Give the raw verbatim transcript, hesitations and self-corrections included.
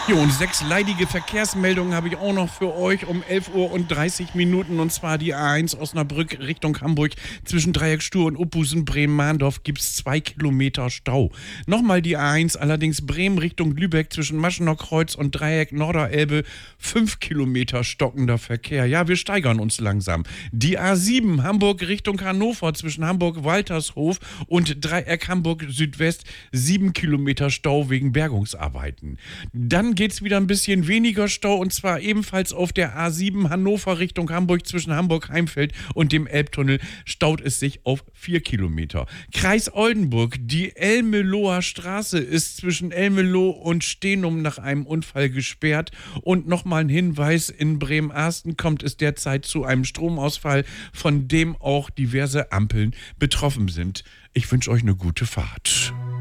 Jo, und sechs leidige Verkehrsmeldungen habe ich auch noch für euch um elf Uhr und dreißig Minuten. Und zwar die A eins Osnabrück Richtung Hamburg. Zwischen Dreieck Stur und Uphusen, Bremen-Mahndorf gibt es zwei Kilometer Stau. Nochmal die A eins, allerdings Bremen Richtung Lübeck zwischen Maschener-Kreuz und Dreieck Norderelbe. Fünf Kilometer stockender Verkehr. Ja, wir steigern uns langsam. Die A sieben Hamburg Richtung Hannover zwischen Hamburg-Waltershof und Dreieck Hamburg Südwest. Sieben Kilometer Stau wegen Bergungsarbeiten. Dann geht's wieder ein bisschen weniger Stau und zwar ebenfalls auf der A sieben Hannover Richtung Hamburg zwischen Hamburg-Heimfeld und dem Elbtunnel staut es sich auf vier Kilometer. Kreis Oldenburg, die Elmeloher Straße ist zwischen Elmelo und Stenum nach einem Unfall gesperrt und nochmal ein Hinweis, in Bremen-Arsten kommt es derzeit zu einem Stromausfall, von dem auch diverse Ampeln betroffen sind. Ich wünsche euch eine gute Fahrt.